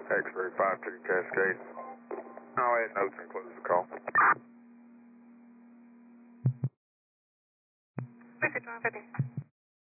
X-ray 52 Cascade. I'll add notes and close the call. Perfect, 150.